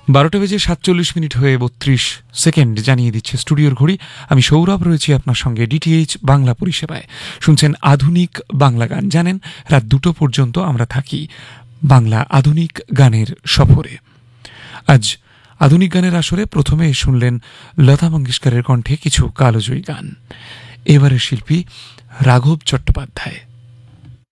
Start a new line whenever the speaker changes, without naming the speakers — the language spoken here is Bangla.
12:47 হয়ে 32 জানিয়ে দিচ্ছে স্টুডিওর ঘড়ি। আমি সৌরভ রয়েছি আপনার সঙ্গে ডিটিএইচ বাংলা পরিষেবায়। শুনছেন আধুনিক বাংলা গান। জানেন রাত 2 পর্যন্ত আমরা থাকি বাংলা আধুনিক গানের সফরে। আজ আধুনিক গানের আসরে প্রথমে শুনলেন লতা মঙ্গেশকরের কণ্ঠে কিছু কালজয়ী গান। এবারের শিল্পী রাঘব চট্টোপাধ্যায়।